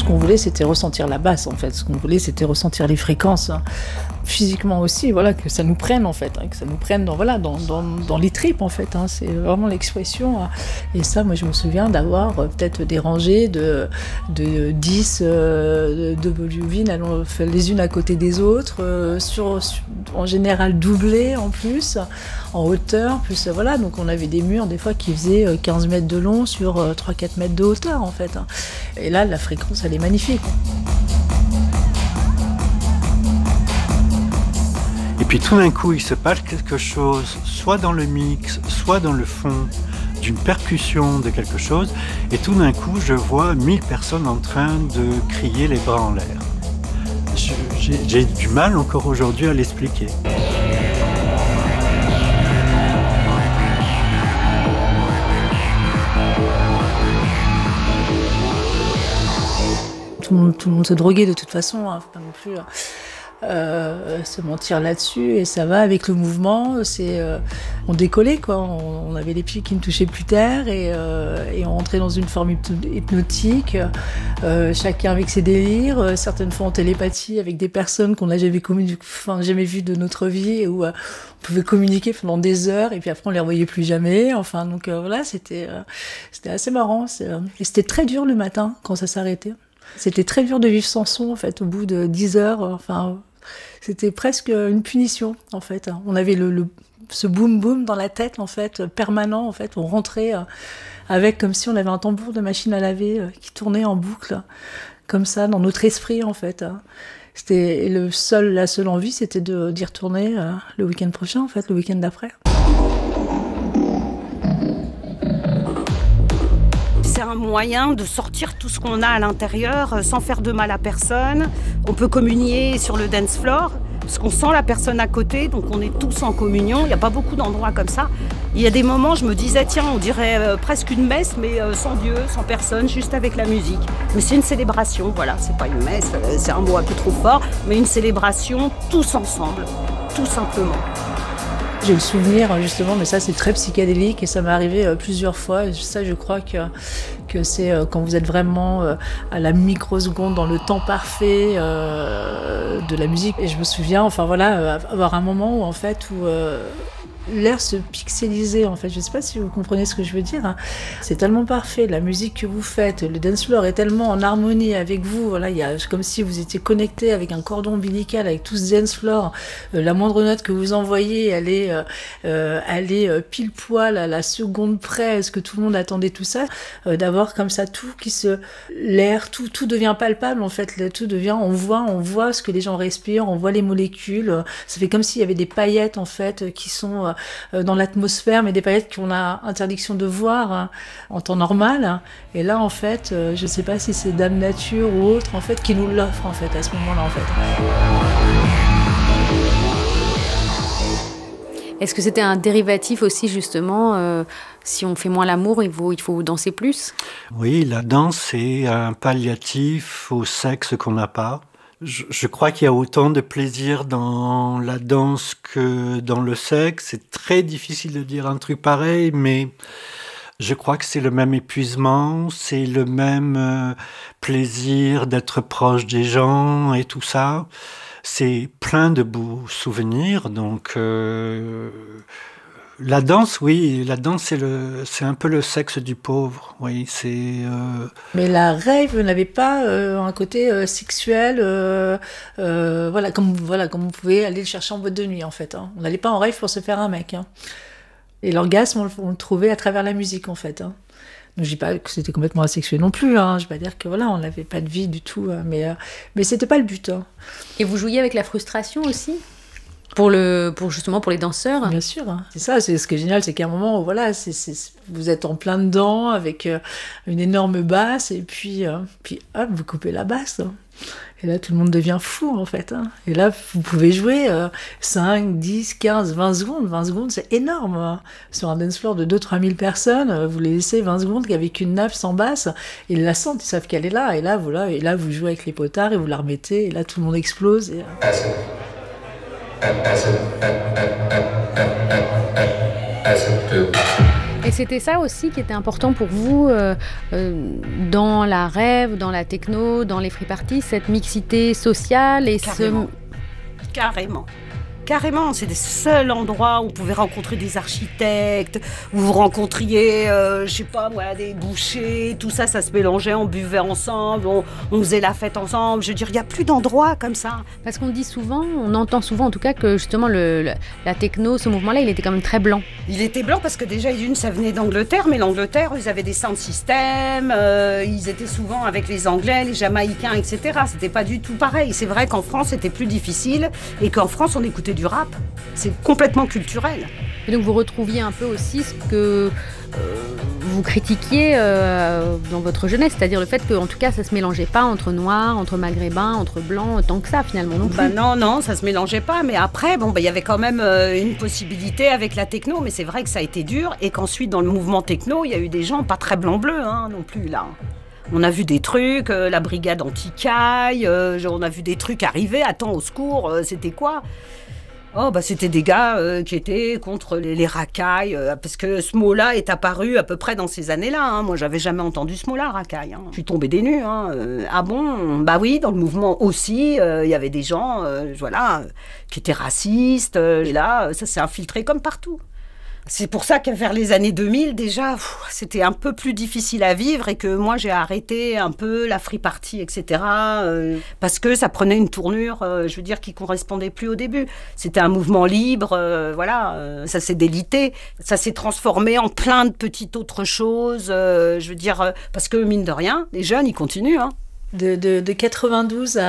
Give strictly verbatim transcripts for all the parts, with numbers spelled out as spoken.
qu'on voulait, c'était ressentir la basse, en fait. Ce qu'on voulait, c'était ressentir les fréquences, hein. Physiquement aussi, voilà, que ça nous prenne, en fait, hein, que ça nous prenne dans, voilà, dans, dans, dans les tripes, en fait, hein. C'est vraiment l'expression, hein. Et ça, moi, je me souviens d'avoir euh, peut-être des rangées de, de dix euh, de boliovines les unes à côté des autres, euh, sur, sur, en général doublées en plus, en hauteur, plus, euh, voilà, donc on avait des murs, des fois, qui faisaient quinze mètres de long sur euh, trois à quatre mètres de hauteur, en fait, hein. Et là, la fréquence, elle est magnifique. Et puis tout d'un coup, il se passe quelque chose, soit dans le mix, soit dans le fond d'une percussion de quelque chose, et tout d'un coup, je vois mille personnes en train de crier les bras en l'air. Je, j'ai, j'ai du mal encore aujourd'hui à l'expliquer. Tout le monde, tout le monde se droguait de toute façon, hein, faut pas non plus euh, se mentir là-dessus, et ça va avec le mouvement, c'est, euh, on décollait quoi, on, on avait les pieds qui ne touchaient plus terre, et, euh, et on rentrait dans une forme hypnotique, euh, chacun avec ses délires, euh, certaines fois en télépathie avec des personnes qu'on n'a jamais, communi- enfin, jamais vues de notre vie, où euh, on pouvait communiquer pendant des heures, et puis après on les revoyait plus jamais, enfin donc euh, voilà, c'était, euh, c'était assez marrant, c'est, euh, et c'était très dur le matin quand ça s'arrêtait. C'était très dur de vivre sans son, en fait, au bout de dix heures. Enfin, c'était presque une punition, en fait. On avait le, le, ce boum-boum dans la tête, en fait, permanent, en fait. On rentrait avec, comme si on avait un tambour de machine à laver qui tournait en boucle, comme ça, dans notre esprit, en fait. C'était le seul, la seule envie, c'était de, d'y retourner le week-end prochain, en fait, le week-end d'après. C'est un moyen de sortir tout ce qu'on a à l'intérieur sans faire de mal à personne. On peut communier sur le dance floor parce qu'on sent la personne à côté, donc on est tous en communion. Il n'y a pas beaucoup d'endroits comme ça. Il y a des moments, je me disais, tiens, on dirait euh, presque une messe, mais euh, sans Dieu, sans personne, juste avec la musique. Mais c'est une célébration, voilà, c'est pas une messe, euh, c'est un mot un peu trop fort, mais une célébration tous ensemble, tout simplement. J'ai le souvenir, justement, mais ça c'est très psychédélique et ça m'est arrivé plusieurs fois. Et ça, je crois que, que c'est quand vous êtes vraiment à la microseconde, dans le temps parfait euh, de la musique. Et je me souviens, enfin voilà, avoir un moment où en fait, où euh, l'air se pixelisait, en fait. Je sais pas si vous comprenez ce que je veux dire, hein. C'est tellement parfait, la musique que vous faites, le dance floor est tellement en harmonie avec vous. Voilà, il y a comme si vous étiez connecté avec un cordon ombilical avec tout ce dance floor. Euh, la moindre note que vous envoyez, elle est, euh, elle est euh, pile poil à la seconde près. Est-ce que tout le monde attendait tout ça, euh, d'avoir comme ça tout qui se, l'air, tout, tout devient palpable en fait. Tout devient, on voit, on voit ce que les gens respirent, on voit les molécules. Ça fait comme s'il y avait des paillettes en fait qui sont dans l'atmosphère, mais des paillettes qu'on a interdiction de voir hein, en temps normal. Et là, en fait, euh, je ne sais pas si c'est Dame Nature ou autre, en fait, qui nous l'offre, en fait, à ce moment-là, en fait. Est-ce que c'était un dérivatif aussi, justement, euh, si on fait moins l'amour, il faut, il faut danser plus ? Oui, la danse, c'est un palliatif au sexe qu'on n'a pas. Je, je crois qu'il y a autant de plaisir dans la danse que dans le sexe. C'est très difficile de dire un truc pareil, mais je crois que c'est le même épuisement, c'est le même euh, plaisir d'être proche des gens et tout ça. C'est plein de beaux souvenirs, donc... Euh, La danse, oui, la danse, c'est, le, c'est un peu le sexe du pauvre, oui, c'est... Euh... Mais la rave n'avait pas euh, un côté euh, sexuel, euh, euh, voilà, comme, voilà, comme vous pouvez aller le chercher en boîte de nuit, en fait. Hein. On n'allait pas en rave pour se faire un mec. Hein. Et l'orgasme, on, on le trouvait à travers la musique, en fait. Hein. Donc, je dis pas que c'était complètement asexué non plus, hein. Je vais pas dire que voilà, on n'avait pas de vie du tout, hein. mais, euh, mais c'était pas le but. Hein. Et vous jouiez avec la frustration aussi ? Pour, le, pour justement pour les danseurs. Bien sûr, hein. C'est ça, c'est ce qui est génial, c'est qu'à un moment, voilà, c'est, c'est, vous êtes en plein dedans avec euh, une énorme basse et puis, euh, puis hop, vous coupez la basse. Hein. Et là, tout le monde devient fou, en fait. Hein. Et là, vous pouvez jouer euh, cinq, dix, quinze, vingt secondes. vingt secondes, c'est énorme. Hein. Sur un dance floor de deux à trois mille personnes, vous les laissez vingt secondes avec une nappe sans basse. Ils la sentent, ils savent qu'elle est là. Et là, voilà, et là, vous jouez avec les potards et vous la remettez. Et là, tout le monde explose. Et, euh... Et c'était ça aussi qui était important pour vous euh, euh, dans la rave, dans la techno, dans les free parties, cette mixité sociale et Carrément. ce... Carrément. Carrément, c'est des seuls endroits où vous pouvez rencontrer des architectes, où vous rencontriez, euh, je sais pas moi, des bouchers, tout ça, ça se mélangeait, on buvait ensemble, on, on faisait la fête ensemble. Je veux dire, il n'y a plus d'endroits comme ça. Parce qu'on dit souvent, on entend souvent en tout cas que justement le, le, la techno, ce mouvement-là, il était quand même très blanc. Il était blanc parce que déjà, une, ça venait d'Angleterre, mais l'Angleterre, ils avaient des sound systems, euh, ils étaient souvent avec les Anglais, les Jamaïcains, et cetera. C'était pas du tout pareil. C'est vrai qu'en France, c'était plus difficile et qu'en France, on écoutait du rap. C'est complètement culturel. Et donc vous retrouviez un peu aussi ce que euh, vous critiquiez euh, dans votre jeunesse, c'est-à-dire le fait qu'en tout cas ça se mélangeait pas entre noirs, entre maghrébins, entre blancs, tant que ça finalement non plus. Bah non, non, ça se mélangeait pas, mais après, bon, bah, y avait quand même euh, une possibilité avec la techno, mais c'est vrai que ça a été dur, et qu'ensuite dans le mouvement techno, il y a eu des gens pas très blanc-bleu hein, non plus là. On a vu des trucs, euh, la brigade anti-caille, euh, on a vu des trucs arriver, attends au secours, euh, c'était quoi ? Oh, bah, c'était des gars euh, qui étaient contre les, les racailles, euh, parce que ce mot-là est apparu à peu près dans ces années-là. Hein. Moi, j'avais jamais entendu ce mot-là, racaille. Hein. Je suis tombée des nues. Hein. Euh, ah bon ? Bah oui, dans le mouvement aussi, il euh, y avait des gens euh, voilà, euh, qui étaient racistes. Euh, et là, ça s'est infiltré comme partout. C'est pour ça que vers les années deux mille, déjà, pff, c'était un peu plus difficile à vivre et que moi, j'ai arrêté un peu la free party, et cetera. Euh, parce que ça prenait une tournure, euh, je veux dire, qui ne correspondait plus au début. C'était un mouvement libre, euh, voilà, euh, ça s'est délité. Ça s'est transformé en plein de petites autres choses, euh, je veux dire, euh, parce que mine de rien, les jeunes, ils continuent, hein. De, de, de quatre-vingt-douze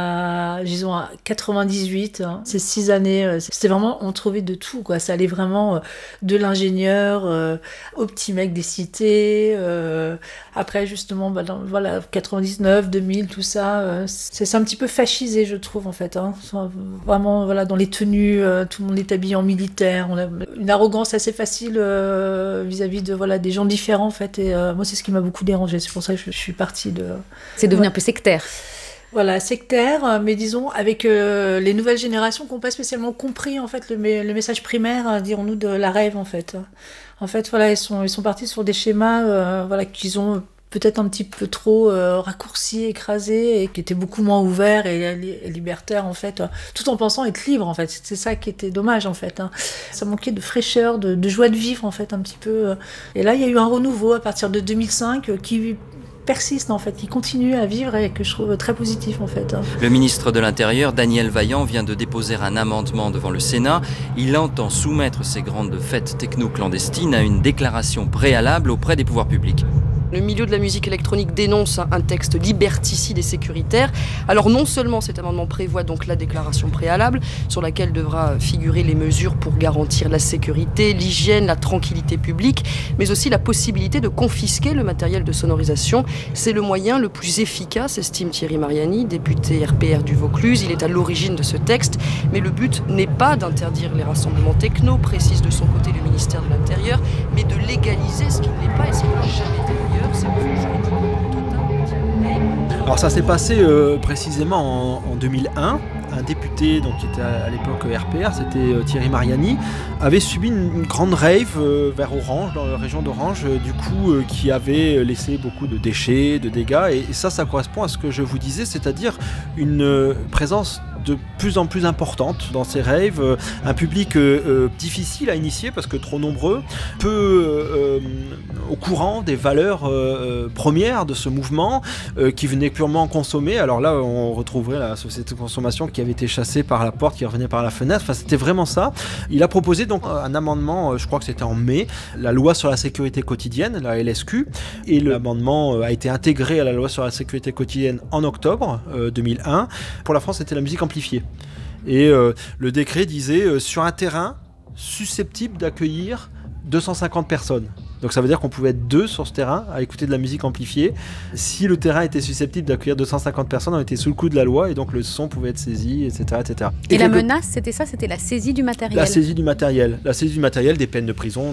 à, disons, à quatre-vingt-dix-huit, hein, ces six années, c'était vraiment, on trouvait de tout, quoi. Ça allait vraiment euh, de l'ingénieur euh, au petit mec des cités. Euh, après, justement, bah, dans, voilà, quatre-vingt-dix-neuf, deux mille, tout ça, euh, c'est, c'est un petit peu fascisé, je trouve, en fait. Hein. Vraiment, voilà, dans les tenues, euh, tout le monde est habillé en militaire. On a une arrogance assez facile euh, vis-à-vis de, voilà, des gens différents, en fait. Et euh, moi, c'est ce qui m'a beaucoup dérangé. C'est pour ça que je, je suis partie de... C'est devenu un peu sectaire. Voilà, sectaire, mais disons avec euh, les nouvelles générations qui n'ont pas spécialement compris en fait le, le message primaire, dirons-nous, de la rave en fait. En fait, voilà, ils sont ils sont partis sur des schémas, euh, voilà, qu'ils ont peut-être un petit peu trop euh, raccourcis, écrasés, et qui étaient beaucoup moins ouverts et, et libertaires en fait, euh, tout en pensant être libre en fait. C'est ça qui était dommage en fait. Hein. Ça manquait de fraîcheur, de, de joie de vivre en fait un petit peu. Et là, il y a eu un renouveau à partir de deux mille cinq euh, qui persiste en fait, qui continue à vivre et que je trouve très positif en fait. Le ministre de l'Intérieur, Daniel Vaillant, vient de déposer un amendement devant le Sénat. Il entend soumettre ces grandes fêtes techno-clandestines à une déclaration préalable auprès des pouvoirs publics. Le milieu de la musique électronique dénonce un texte liberticide et sécuritaire. Alors non seulement cet amendement prévoit donc la déclaration préalable, sur laquelle devra figurer les mesures pour garantir la sécurité, l'hygiène, la tranquillité publique, mais aussi la possibilité de confisquer le matériel de sonorisation. C'est le moyen le plus efficace, estime Thierry Mariani, député R P R du Vaucluse. Il est à l'origine de ce texte, mais le but n'est pas d'interdire les rassemblements techno, précise de son côté le ministère de l'Intérieur, mais de légaliser ce qui ne l'est pas et ce qui n'a jamais été ailleurs. Alors ça s'est passé euh, précisément en, en deux mille un. Un député donc, qui était à, à l'époque R P R, c'était euh, Thierry Mariani, avait subi une, une grande rave euh, vers Orange, dans la région d'Orange, euh, du coup euh, qui avait laissé beaucoup de déchets, de dégâts, et, et ça, ça correspond à ce que je vous disais, c'est-à-dire une euh, présence de plus en plus importante dans ces raves, euh, un public euh, euh, difficile à initier parce que trop nombreux, peu euh, au courant des valeurs euh, premières de ce mouvement euh, qui venait purement consommer. Alors là, on retrouverait la société de consommation qui avait été chassée par la porte, qui revenait par la fenêtre. Enfin, c'était vraiment ça. Il a proposé donc un amendement, je crois que c'était en mai, la loi sur la sécurité quotidienne, la L S Q, et l'amendement a été intégré à la loi sur la sécurité quotidienne en octobre euh, deux mille un. Pour la France, c'était la musique amplifiée. Et euh, le décret disait euh, sur un terrain susceptible d'accueillir deux cent cinquante personnes. Donc ça veut dire qu'on pouvait être deux sur ce terrain à écouter de la musique amplifiée. Si le terrain était susceptible d'accueillir deux cent cinquante personnes, on était sous le coup de la loi et donc le son pouvait être saisi, et cetera, et cetera. Et, et la quelque... menace, c'était ça, c'était la saisie du matériel. La saisie du matériel, la saisie du matériel, des peines de prison.